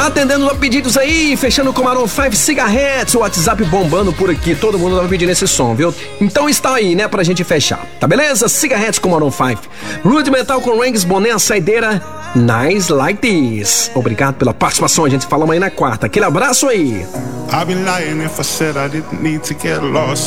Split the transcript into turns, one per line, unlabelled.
Atendendo os pedidos aí, fechando com Maroon 5 Cigarettes, o WhatsApp bombando por aqui, todo mundo tava pedindo esse som, viu? Então está aí, né, pra gente fechar, tá beleza? Cigarettes com Maroon 5, Rude Metal com Ranks Boné, a saideira, Nice Like This. Obrigado pela participação, a gente fala amanhã na quarta, aquele abraço aí.
I've been lying if I said I didn't need to get lost.